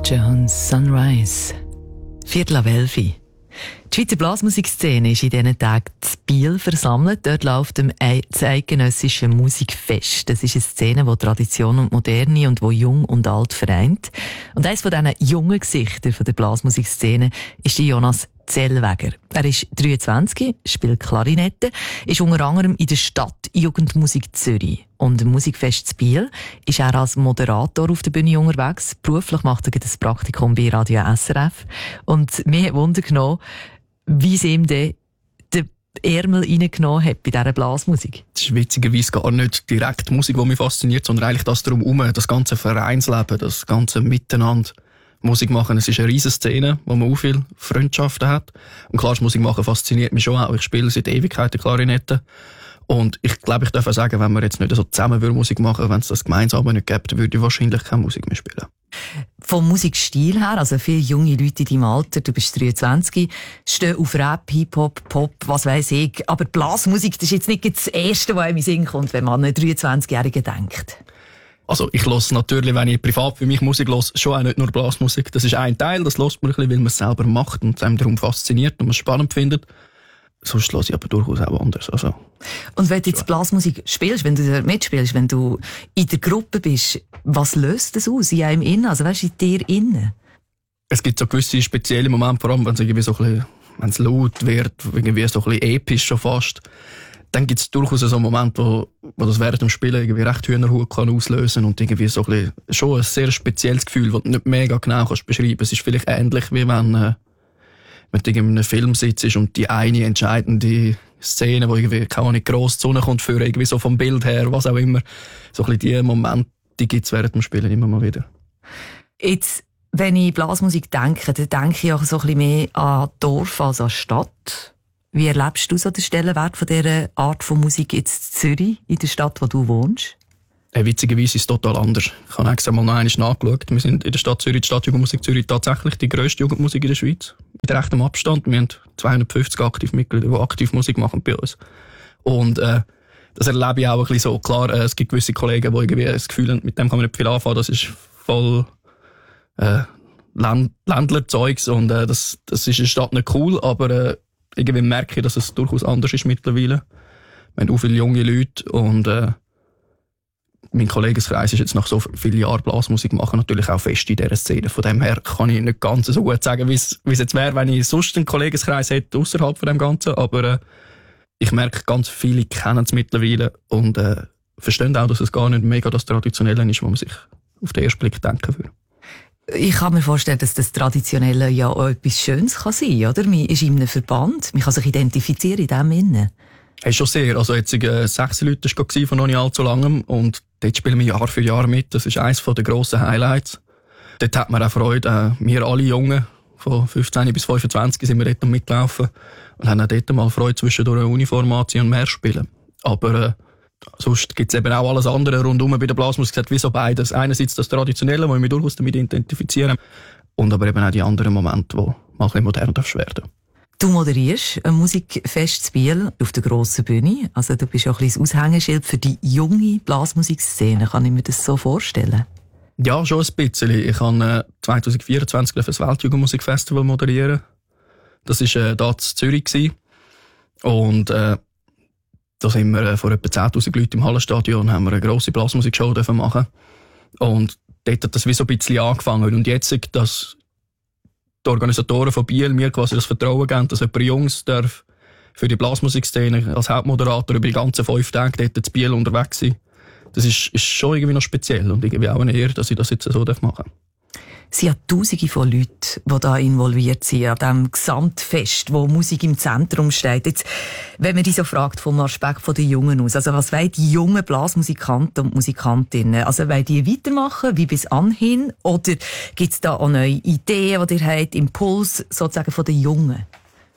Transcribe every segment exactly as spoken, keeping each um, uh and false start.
Jones, Sunrise. Viertel ab elf. Die Schweizer Blasmusikszene ist in diesen Tagen in Biel versammelt. Dort läuft das eidgenössische Musikfest. Das ist eine Szene, die Tradition und Moderne und wo Jung und Alt vereint. Und eines von diesen jungen Gesichtern der Blasmusikszene ist die Jonas Zellweger. Er ist dreiundzwanzig, spielt Klarinette, ist unter anderem in der Stadtjugendmusik Zürich. Und im Musikfest in Biel ist er als Moderator auf der Bühne unterwegs. Beruflich macht er das Praktikum bei Radio S R F. Und mir hat Wunder genommen, wie sie ihm den Ärmel reingenommen hat bei dieser Blasmusik. Das ist witzigerweise gar nicht direkt die Musik, die mich fasziniert, sondern eigentlich das drumherum, das ganze Vereinsleben, das ganze Miteinander. Musik machen, es ist eine riesige Szene, wo man auch viele Freundschaften hat. Und klar, Musik machen fasziniert mich schon auch. Ich spiele seit Ewigkeiten Klarinette. Und ich glaube, ich darf auch sagen, wenn wir jetzt nicht so zusammen Musik machen würden, wenn es das gemeinsam nicht gäbe, dann würde ich wahrscheinlich keine Musik mehr spielen. Vom Musikstil her, also viele junge Leute in deinem Alter, du bist dreiundzwanzig, stehen auf Rap, Hip-Hop, Pop, was weiss ich. Aber Blasmusik, das ist jetzt nicht das Erste, was einem in den Sinn kommt, wenn man an einen dreiundzwanzigjährigen denkt. Also ich höre natürlich, wenn ich privat für mich Musik höre, schon auch nicht nur Blasmusik. Das ist ein Teil, das hört man ein bisschen, weil man es selber macht und es einem darum fasziniert und man es spannend findet. Sonst höre ich aber durchaus auch anders. Also, und wenn du jetzt Blasmusik spielst, wenn du da mitspielst, wenn du in der Gruppe bist, was löst das aus in einem innen? Also weißt du, in dir innen? Es gibt so gewisse spezielle Momente, vor allem wenn es irgendwie so ein bisschen, wenn es laut wird, irgendwie so ein bisschen episch schon fast. Dann gibt es durchaus so einen Moment, wo, wo das während dem Spielen irgendwie recht Hühnerhut kann auslösen und irgendwie so ein bisschen, schon ein sehr spezielles Gefühl, das du nicht mega genau kannst beschreiben. Es ist vielleicht ähnlich, wie wenn, äh, wenn du in einem Film sitzt und die eine entscheidende Szene, wo irgendwie kaum nicht gross die Sonne kommt, für irgendwie so vom Bild her, was auch immer. So ein bisschen die Momente, die gibt es während dem Spielen immer mal wieder. Jetzt, wenn ich Blasmusik denke, dann denke ich auch so ein bisschen mehr an Dorf als an Stadt. Wie erlebst du so den Stellenwert von dieser Art von Musik jetzt in Zürich, in der Stadt, wo du wohnst? Hey, witzigerweise ist es total anders. Ich habe extra mal noch einmal nachgeschaut. Wir sind in der Stadt Zürich, die Stadtjugendmusik Zürich, tatsächlich die grösste Jugendmusik in der Schweiz. Mit rechtem Abstand. Wir haben zweihundertfünfzig aktive Mitglieder, die aktiv Musik machen bei uns. Und äh, das erlebe ich auch ein bisschen so. Klar, äh, es gibt gewisse Kollegen, die irgendwie das Gefühl haben, mit dem kann man nicht viel anfangen. Das ist voll äh, Land- Ländlerzeugs und äh, das, das ist in der Stadt nicht cool, aber äh, irgendwie merke ich, dass es durchaus anders ist mittlerweile. Wir haben auch viele junge Leute und äh, mein Kollegenkreis ist jetzt nach so vielen Jahren Blasmusik machen natürlich auch fest in dieser Szene. Von dem her kann ich nicht ganz so gut sagen, wie es jetzt wäre, wenn ich sonst einen Kollegenkreis hätte außerhalb von dem Ganzen. Aber äh, ich merke, ganz viele kennen es mittlerweile und äh, verstehen auch, dass es gar nicht mega das Traditionelle ist, wo man sich auf den ersten Blick denken würde. Ich kann mir vorstellen, dass das Traditionelle ja auch etwas Schönes kann sein kann, oder? Man ist in einem Verband, man kann sich identifizieren in dem Innen. Hey, schon sehr. Also jetzt äh, sechs Leute war von noch nicht allzu langem und dort spielen wir Jahr für Jahr mit. Das ist eines der grossen Highlights. Dort hat man auch Freude. Äh, wir alle Jungen, von fünfzehn bis fünfundzwanzig, sind wir dort mitgelaufen und haben auch dort mal Freude zwischendurch Uniform anziehen und mehr spielen. Aber äh, sonst gibt es eben auch alles andere rundum bei der Blasmusik. Es hat wie so beides. Einerseits das Traditionelle, wo ich mich durchaus damit identifizieren, und aber eben auch die anderen Momente, die mal ein bisschen modern werden. Du moderierst ein Musikfest in Biel auf der grossen Bühne. Also du bist auch ein bisschen das Aushängeschild für die junge Blasmusikszene. Kann ich mir das so vorstellen? Ja, schon ein bisschen. Ich habe äh, zwanzig vierundzwanzig das Weltjugendmusikfestival moderieren. Das war äh, da in Zürich gewesen. Und äh, da sind wir äh, vor etwa zehntausend Leuten im Hallenstadion, haben wir eine grosse Blasmusikshow dürfen machen. Und dort hat das wie so ein bisschen angefangen. Und jetzt, dass die Organisatoren von Biel mir quasi das Vertrauen geben, dass jemand Jungs darf für die Blasmusikszene als Hauptmoderator über die ganzen fünf Tage dort in Biel unterwegs sein. Das ist, ist schon irgendwie noch speziell und irgendwie auch eine Ehre, dass ich das jetzt so machen darf. Es sind ja Tausende von Leuten, die da involviert sind, an diesem Gesamtfest, wo Musik im Zentrum steht. Jetzt, wenn man dich so fragt, vom Aspekt der Jungen aus, also was wollen die jungen Blasmusikanten und Musikantinnen? Also wollen die weitermachen, wie bis anhin? Oder gibt es da auch neue Ideen, die ihr habt, Impuls sozusagen von den Jungen?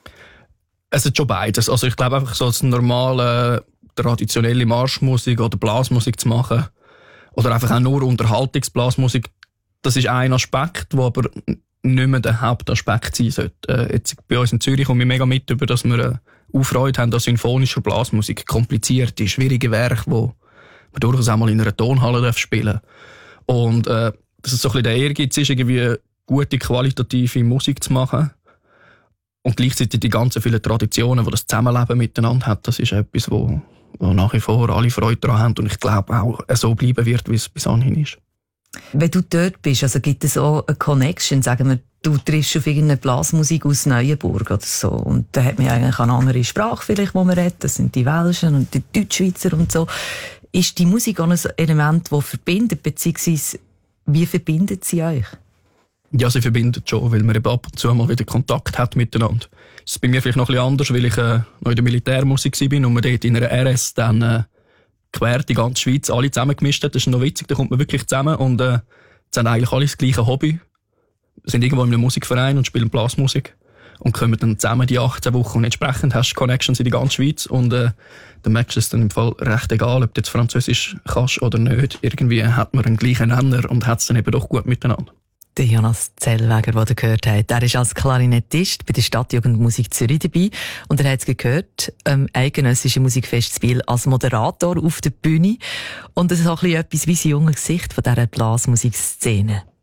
Es ist schon beides. Also ich glaube einfach so als normale, traditionelle Marschmusik oder Blasmusik zu machen, oder einfach auch nur Unterhaltungsblasmusik, das ist ein Aspekt, der aber nicht mehr der Hauptaspekt sein sollte. Äh, jetzt bei uns in Zürich komme ich mega mit, über, dass wir äh, auch Freude haben an symphonischer Blasmusik. Komplizierte, schwierige Werke, die man durchaus auch mal in einer Tonhalle spielen darf. Und äh, dass es so ein bisschen der Ehrgeiz ist, irgendwie gute, qualitative Musik zu machen und gleichzeitig die ganzen vielen Traditionen, die das Zusammenleben miteinander hat, das ist etwas, wo, wo nach wie vor alle Freude daran haben und ich glaube auch so bleiben wird, wie es bis anhin ist. Wenn du dort bist, also gibt es auch eine Connection, sagen wir, du triffst auf irgendeine Blasmusik aus Neuenburg oder so und da hat man eigentlich eine andere Sprache vielleicht, wo man redet, das sind die Welschen und die Deutschschweizer und so. Ist die Musik auch ein Element, das verbindet, beziehungsweise wie verbindet sie euch? Ja, sie verbindet schon, weil man eben ab und zu mal wieder Kontakt hat miteinander. Das ist bei mir vielleicht noch ein bisschen anders, weil ich äh, noch in der Militärmusik war und man dort in einer R S dann äh, quer die ganze Schweiz alle zusammengemischt hat. Das ist noch witzig, da kommt man wirklich zusammen und äh, jetzt haben eigentlich alle das gleiche Hobby. Wir sind irgendwo in einem Musikverein und spielen Blasmusik und kommen dann zusammen die achtzehn Wochen und entsprechend hast du Connections in die ganze Schweiz und äh, dann merkst du es dann im Fall recht egal, ob du jetzt Französisch kannst oder nicht. Irgendwie hat man einen gleichen Nenner und hat es dann eben doch gut miteinander. Der Jonas Zellweger, den ihr gehört habt, der ist als Klarinettist bei der Stadtjugendmusik Zürich dabei. Und er hat es gehört, ähm, eidgenössische Musikfest Biel als Moderator auf der Bühne. Und das ist auch ein bisschen etwas wie das junge Gesicht von dieser Blasmusikszene.